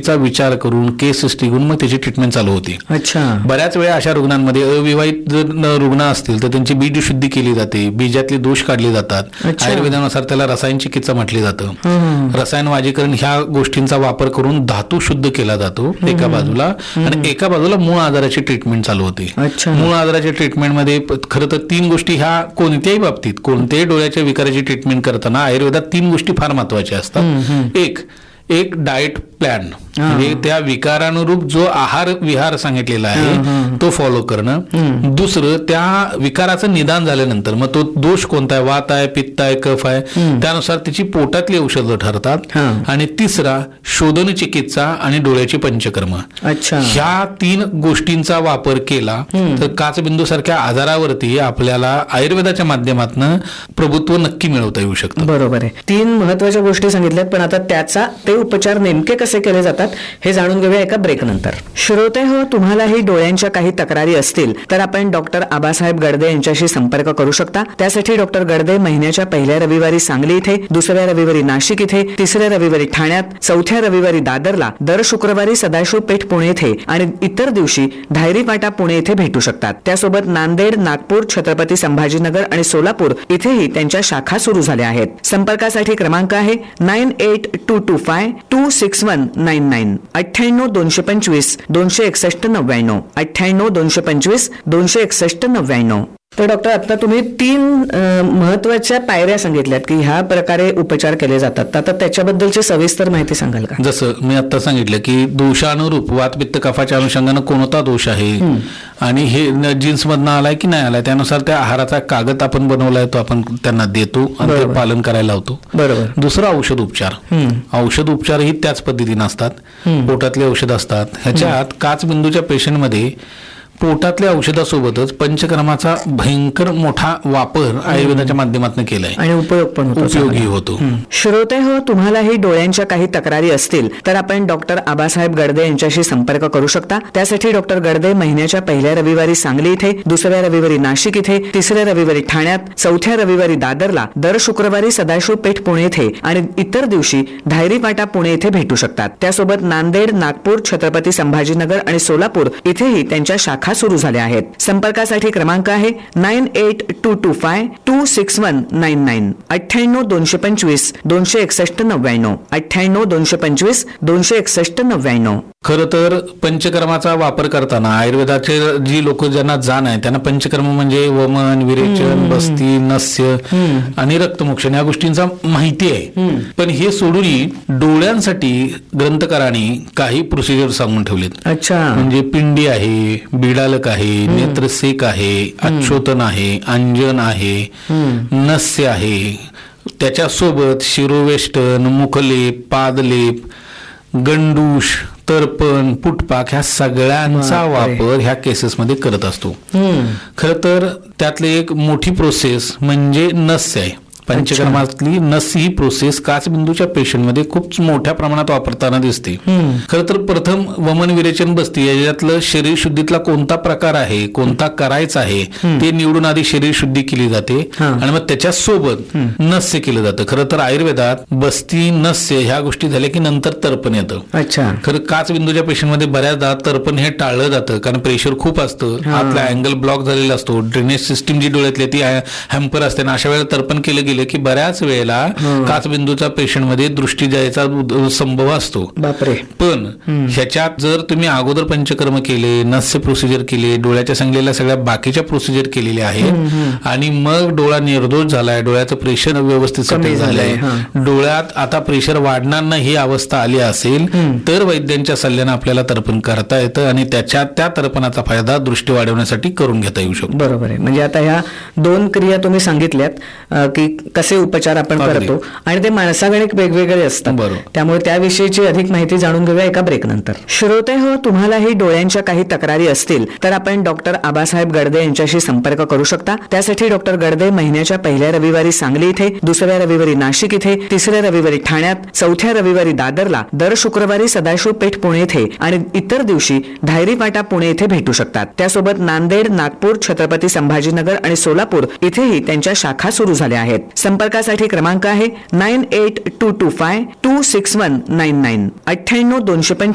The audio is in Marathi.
केसचा विचार करून केस हिस्ट्री घेऊन मग त्याची ट्रीटमेंट चालू होती. अच्छा. बऱ्याच वेळा अशा रुग्णांमध्ये अविवाहित जर रुग्ण असतील तर त्यांची बीज शुद्धी केली जाते, बीजातले दोष काढले जातात. आयुर्वेदानुसार त्याला रसायन चिकित्सा म्हटले जातं. रसायन वाजीकरण ह्या गोष्टींचा वापर करून धातू शुद्ध केला जातो एका बाजूला, आणि एका बाजूला मूळ आजाराची ट्रीटमेंट चालू होते. मूळ आजाराच्या ट्रीटमेंटमध्ये खरं तर 3 गोष्टी ह्या कोणत्याही बाबतीत कोणत्याही डोळ्याच्या विकाराची ट्रीटमेंट करताना आयुर्वेदात 3 गोष्टी फार महत्वाच्या असतात. एक डाएट प्लॅन, म्हणजे त्या विकारानुरूप जो आहार विहार सांगितलेला आहे तो फॉलो करणं. दुसरं, त्या विकाराचं निदान झाल्यानंतर मग तो दोष कोणता आहे, वात आहे, पित्त आहे, कफ आहे, त्यानुसार त्याची पोटातली औषधं ठरतात. आणि तिसरा, शोधन चिकित्सा आणि डोळ्याची पंचकर्म. ह्या 3 गोष्टींचा वापर केला तर काचबिंदू सारख्या आजारावरती आपल्याला आयुर्वेदाच्या माध्यमातून प्रभुत्व नक्की मिळवता येऊ शकतं. बरोबर आहे. 3 महत्वाच्या गोष्टी सांगितल्यात, पण आता त्याचा ते उपचार नेमके कसे केले जातात हे जाणून घेऊया एका ब्रेक नंतर. श्रोते हो, तुम्हालाही डोळ्यांच्या काही तक्रारी असतील तर आपण डॉक्टर आबासाहेब गडदे यांच्याशी संपर्क करू शकता. त्यासाठी डॉक्टर गडदे महिन्याच्या पहिल्या रविवारी सांगली इथे, दुसऱ्या रविवारी नाशिक इथे, तिसऱ्या रविवारी ठाण्यात, चौथ्या रविवारी दादरला, दर शुक्रवारी सदाशिव पेठ पुणे इथे आणि इतर दिवशी धायरी पाटा पुणे इथे भेटू शकतात. त्यासोबत नांदेड, नागपूर, छत्रपती संभाजीनगर आणि सोलापूर इथेही त्यांच्या शाखा सुरू झाल्या आहेत. संपर्कासाठी क्रमांक आहे 9822526199 98 225 261 99 98 225 261 99. तर डॉक्टर, आता तुम्ही 3 महत्वाच्या पायऱ्या सांगितल्यात की ह्या प्रकारे उपचार केले जातात. आता त्याच्याबद्दलची सविस्तर माहिती सांगाल का? जसं मी आता सांगितलं की दोषानुरूप वात पित्त कफाच्या अनुषंगानं कोणता दोष आहे आणि हे जीन्स मधनं आलाय की नाही आलाय, त्यानुसार त्या आहाराचा कागद आपण बनवलाय तो आपण त्यांना देतो आणि ते पालन करायला लावतो. बरोबर. दुसरा, औषध उपचार. औषध उपचार ही त्याच पद्धतीने असतात. पोटातले औषध असतात. ह्याच्यात काचबिंदूच्या पेशंटमध्ये पोटातल्या औषधासोबतच पंचकर्माचा भयंकर मोठा वापर आयुर्वेदाच्या माध्यमातून केलाय आणि उपयोग पण उपयोगी होतो. श्रोते हो, तुम्हालाही डोळ्यांच्या काही तक्रारी असतील तर आपण डॉक्टर आबासाहेब गडदे यांच्याशी संपर्क करू शकता. त्यासाठी डॉक्टर गडदे महिन्याच्या पहिल्या रविवारी सांगली इथे, दुसऱ्या रविवारी नाशिक इथे, तिसऱ्या रविवारी ठाण्यात, चौथ्या रविवारी दादरला, दर शुक्रवारी सदाशिव पेठ पुणे इथे आणि इतर दिवशी धायरी पाटा पुणे इथे भेटू शकतात. त्यासोबत नांदेड, नागपूर, छत्रपती संभाजीनगर आणि सोलापूर इथेही त्यांच्या शाखा सुरू झाल्या आहेत. संपर्कासाठी क्रमांक आहे 9822526199 98 225 261 99 98 225 261 99. खरं तर पंचकर्माचा वापर करताना आयुर्वेदाचे जी लोक ज्यांना जाण आहे त्यांना पंचकर्म म्हणजे वमन, विरेचन, बस्ती, नस्य आणि रक्तमोक्षण या गोष्टींचा माहिती आहे. पण हे सोडून डोळ्यांसाठी ग्रंथकारांनी काही प्रोसिजर सांगून ठेवलेत. म्हणजे पिंडी आहे, बिडालक आहे, नेत्रसेक आहे, अक्षोतन आहे, अंजन आहे, नस्य आहे, त्याच्यासोबत शिरोवेष्टन, मुखलेप, पादलेप, गंडूश, तर्पण, पुटपाक ह्या सगळ्यांचा वापर ह्या केसेसमध्ये करत असतो. खरं तर त्यातली एक मोठी प्रोसेस म्हणजे नस्य आहे. पंचकर्मातली नस ही प्रोसेस काचबिंदूच्या पेशंटमध्ये खूप मोठ्या प्रमाणात वापरताना दिसते. खरं तर प्रथम वमन, विरेचन, बस्ती याच्यातलं शरीर शुद्धीतला कोणता प्रकार आहे, कोणता करायचा आहे ते निवडून आधी शरीर शुद्धी केली जाते आणि मग त्याच्यासोबत नस्य केलं जातं. खरं तर आयुर्वेदात बस्ती, नस्य ह्या गोष्टी झाल्या की नंतर तर्पण येतं. खरं काचबिंदूच्या पेशंटमध्ये बऱ्याचदा तर्पण हे टाळलं जातं कारण प्रेशर खूप असतं, आतला अँगल ब्लॉक झालेला असतो, ड्रेनेज सिस्टीम जी डोळ्यातली ती हॅम्पर असते ना, अशा वेळेला तर्पण केलं गेलं की बऱ्याच वेळेला काचबिंदूचा पेशंट मध्ये दृष्टी जायचा संभव असतो. पण ह्याच्यात जर तुम्ही अगोदर पंचकर्म केले, नस्य प्रोसिजर केले, डोळ्याच्या सांगलेल्या सगळ्या बाकीच्या प्रोसिजर केलेल्या आहेत आणि मग डोळा निर्दोष झालाय, डोळ्याचं प्रेशर व्यवस्थित सेटल झालंय, डोळ्यात आता प्रेशर वाढणार नाही ही अवस्था आली असेल तर वैद्यांच्या सल्ल्याने आपल्याला तर्पण करता येतं आणि त्या तर्पणाचा फायदा दृष्टी वाढवण्यासाठी करून घेता येऊ शकतो. बरोबर आहे. म्हणजे आता ह्या 2 क्रिया तुम्ही सांगितल्यात की कसे उपचार आपण करतो आणि ते माणसागणिक वेगवेगळे असतात. त्यामुळे त्याविषयीची अधिक माहिती जाणून घेऊया एका ब्रेक नंतर. श्रोते हो, तुम्हालाही डोळ्यांच्या काही तक्रारी असतील तर आपण डॉक्टर आबासाहेब गडदे यांच्याशी संपर्क करू शकता. त्यासाठी डॉक्टर गडदे महिन्याच्या पहिल्या रविवारी सांगली इथे, दुसऱ्या रविवारी नाशिक इथे, तिसऱ्या रविवारी ठाण्यात, चौथ्या रविवारी दादरला, दर शुक्रवारी सदाशिव पेठ पुणे इथे आणि इतर दिवशी धायरी पाटा पुणे इथे भेटू शकतात. त्यासोबत नांदेड, नागपूर, छत्रपती संभाजीनगर आणि सोलापूर इथेही त्यांच्या शाखा सुरू झाल्या आहेत. संपर्कासाठी क्रमांक आहे 9822526199 98 225